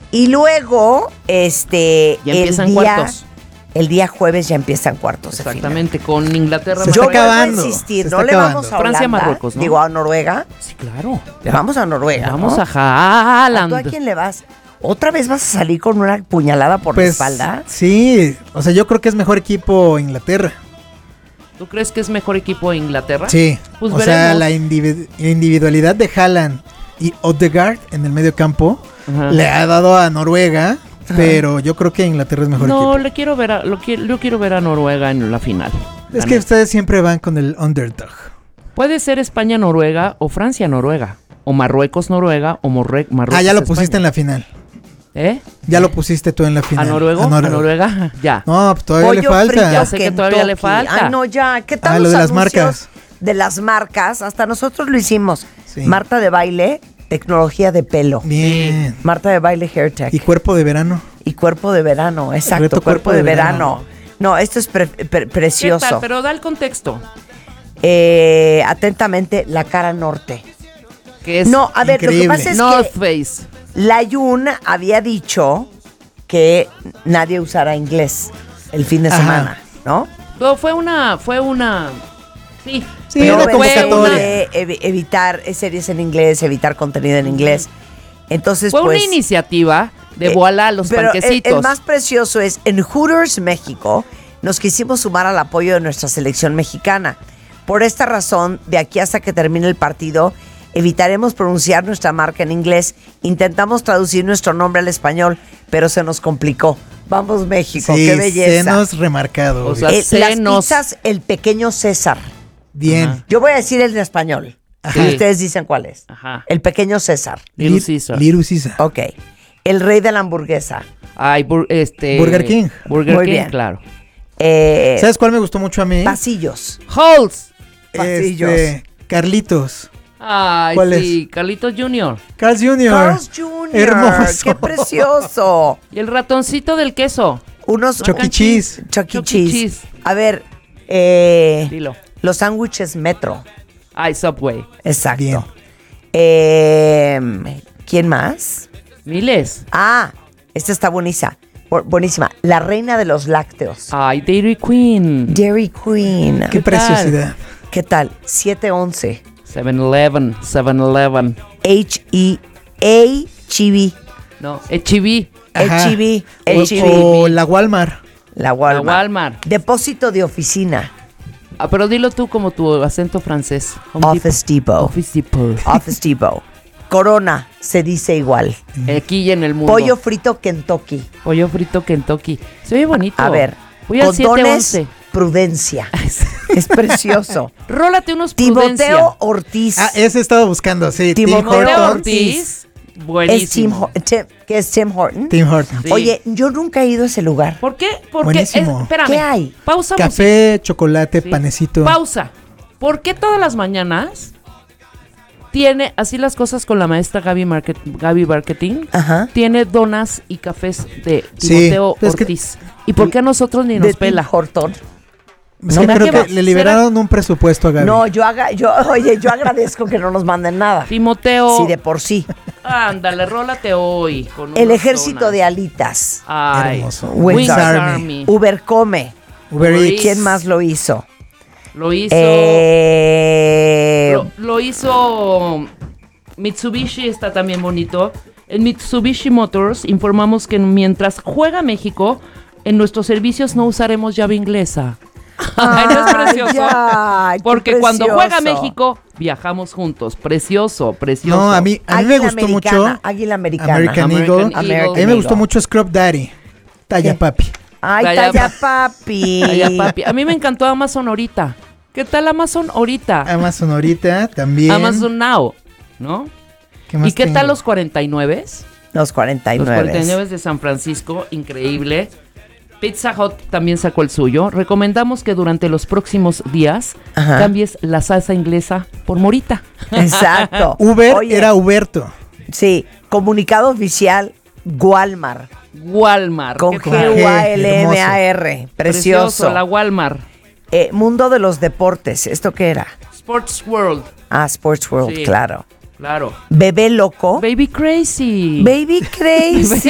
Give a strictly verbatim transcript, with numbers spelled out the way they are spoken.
Y luego, este, Ya el empiezan día, cuartos. el día jueves ya empiezan cuartos. de Exactamente, con Inglaterra. Se Yo está vuelvo a acabando, insistir, se no está le acabando. vamos a Francia, Holanda, Marruecos, ¿no? digo a Noruega, Sí, claro. le vamos a Noruega, Vamos ¿no? a ¿A tú Haaland. a quién le vas? ¿Otra vez vas a salir con una puñalada por la Pues espalda? sí, o sea, yo creo que es mejor equipo Inglaterra. ¿Tú crees que es mejor equipo Inglaterra? Sí, Pues o sea, veremos. la individu- individualidad de Haaland y Odegaard en el medio campo Ajá. le ha dado a Noruega, pero yo creo que Inglaterra es mejor No, equipo. le quiero ver a, lo quiero, yo quiero ver a Noruega en la final. Es La que neta. ustedes siempre van con el underdog. Puede ser España-Noruega o Francia-Noruega. O Marruecos-Noruega o Morre- Marruecos. Ah, ya lo pusiste en la final. ¿Eh? Ya lo pusiste tú en la ¿A final. Noruego? ¿A Noruega. Noruega? Ya. No, pues todavía le Pollo falta. frito Ya sé que todavía le Kentucky. falta. Ay, no, ya. ¿Qué tal Ah, los lo de las anuncios marcas. de las marcas? Hasta nosotros lo hicimos. Sí. Marta de baile, tecnología de pelo. Bien. Marta de baile, hair tech. Y Y, cuerpo de verano. cuerpo de verano, exacto. Reto Cuerpo, de, verano. No, esto es pre- pre- ¿Qué precioso. tal? Pero da el contexto. Eh, atentamente, la cara norte. Que es No, a ver, lo que increíble. pasa es North que Face. la Yun había dicho que nadie usara inglés el fin de Ajá. semana, ¿no? No, fue una, fue una, sí. Sí, Pero una fue convocatoria. de evi- evitar series en inglés, evitar contenido en inglés. Entonces, Fue pues, una iniciativa de eh, voilà los pero el- panquecitos. El, más precioso es, en Hooters México, nos quisimos sumar al apoyo de nuestra selección mexicana. Por esta razón, de aquí hasta que termine el partido, evitaremos pronunciar nuestra marca en inglés. Intentamos traducir nuestro nombre al español, pero se nos complicó. Vamos, México, Sí, qué belleza. senos remarcados. O sea, Eh, las senos. pizzas, el pequeño César. Bien. Ajá. Yo voy a decir el en español. Ajá. Y ustedes dicen cuál es. Ajá. El pequeño César. Little Lir- Caesar. Little Caesar. Ok. El rey de la hamburguesa. Ay, bur- este. Burger King. Burger Muy King, bien. claro. Eh, ¿Sabes cuál me gustó mucho a mí? pasillos. Halls. Pasillos. Este, Carlitos. Ay, ¿Cuál sí, Carlitos junior Carl junior Carl's junior Hermoso. ¡Qué precioso! Y el ratoncito del queso. Unos Chuck E. Cheese. Chuck E. Chuck E. Cheese. Cheese. A ver, eh, Dilo. los sándwiches Metro. Ay, Subway. Exacto. Bien. Eh, ¿Quién más? Miles. Ah, esta está buenísima. Bu- Buenísima. La reina de los lácteos. Ay, Dairy Queen. Dairy Queen. Qué ¿Qué tal? preciosidad. ¿Qué tal? siete once. seven eleven. seven eleven. H E H E B. No, H E B. Ajá. H E B. O, H E B. o la Walmart. La Walmart. La Walmart. Depósito de oficina. Ah, pero dilo tú como tu acento francés. Home Office Depot. Depot. Office Depot. Office Depot. Corona, se dice igual. Aquí y en el mundo. Pollo frito Kentucky. Pollo frito Kentucky. Se ve bonito. A ver, Voy al siete condones once. Prudencia. Es precioso. Rólate unos Prudencia. Timoteo Ortiz. Ah, ese estaba buscando, sí. Tim Timoteo Horton. Timoteo Ortiz. Ortiz. es Tim, Buenísimo. Ho- Tim- ¿Qué es Tim Horton? Tim Horton. Sí. Oye, yo nunca he ido a ese lugar. ¿Por qué? Porque Buenísimo. espérame. ¿Qué hay? Pausa. Café, chocolate, Sí. panecito. Pausa. ¿Por qué todas las mañanas tiene así las cosas con la maestra Gaby, Market, Gaby Marketing? Ajá. Tiene donas y cafés de Sí, Timoteo es que- Ortiz. ¿Y por qué a nosotros ni De nos Tim pela? Horton. Es No que me creo lleva. que le liberaron un presupuesto a Gaby. No, yo haga, yo, oye, yo agradezco que no nos manden nada. Timoteo. Sí, de por sí. Ándale, rólate hoy. Con El unas ejército donas. de alitas. Ay. Hermoso. Wings Wings Army. Army. Uber Come. Uber Uber Eats. Eats. ¿Quién más lo hizo? Lo hizo. Eh, Lo, lo hizo Mitsubishi, está también bonito. En Mitsubishi Motors informamos que mientras juega México, en nuestros servicios no usaremos llave inglesa. Ay, ¿no es precioso? ya, qué Porque cuando juega precioso. México, viajamos juntos. Precioso, precioso. No, a mí, a mí me Águila gustó americana, mucho Águila americana. American American Eagle. Eagle. A mí American me gustó Eagle. mucho Scrub Daddy. Talla ¿Qué? papi. Ay, Talla talla papi. Ay, ya, papi. A mí me encantó Amazon ahorita. ¿Qué tal Amazon ahorita? Amazon ahorita también. Amazon Now, ¿no? ¿Qué más ¿Y qué tengo? tal los cuarenta y nueve? Los cuarenta y Los nueve. cuarenta y nueve de San Francisco, increíble. Pizza Hut también sacó el suyo. Recomendamos que durante los próximos días Ajá. cambies la salsa inglesa por morita. Exacto. Uber Oye, era Huberto. Sí, comunicado oficial Walmart. Walmart. Con ¿qué tal? G U A L M A R. Precioso. la Walmart. Eh, mundo de los deportes. ¿Esto qué era? Sports World. Ah, Sports World, Sí. claro. Claro. Bebé loco. Baby Crazy. Baby Crazy.